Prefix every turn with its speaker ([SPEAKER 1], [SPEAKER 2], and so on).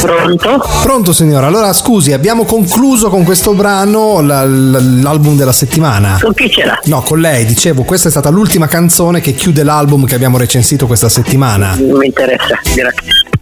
[SPEAKER 1] Pronto?
[SPEAKER 2] Pronto signora, allora scusi, abbiamo concluso con questo brano l'album della settimana.
[SPEAKER 1] Con chi c'era?
[SPEAKER 2] No, con lei, dicevo, questa è stata l'ultima canzone che chiude l'album che abbiamo recensito questa settimana.
[SPEAKER 1] Non mi interessa, grazie.